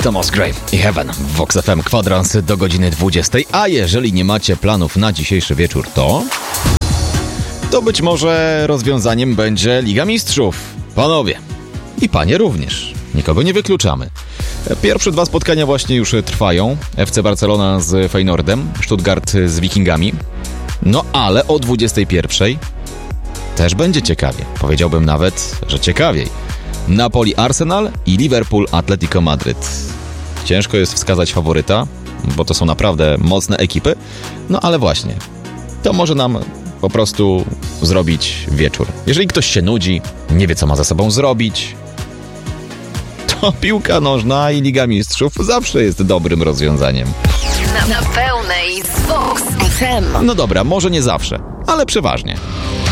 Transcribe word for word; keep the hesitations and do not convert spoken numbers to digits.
Thomas Gray i Heaven w Vox F M, kwadrans do godziny dwudziestej. A jeżeli nie macie planów na dzisiejszy wieczór, to... To być może rozwiązaniem będzie Liga Mistrzów. Panowie i panie również. Nikogo nie wykluczamy. Pierwsze dwa spotkania właśnie już trwają. F C Barcelona z Feyenoordem, Stuttgart z Wikingami. No ale o dwudziestej pierwszej też będzie ciekawie. Powiedziałbym nawet, że ciekawiej. Napoli Arsenal i Liverpool Atletico Madryt. Ciężko jest wskazać faworyta, bo to są naprawdę mocne ekipy. No ale właśnie, to może nam po prostu zrobić wieczór. Jeżeli ktoś się nudzi, nie wie co ma ze sobą zrobić, to piłka nożna i Liga Mistrzów zawsze jest dobrym rozwiązaniem. Na, na pełnej z Vox F M. No dobra, może nie zawsze, ale przeważnie.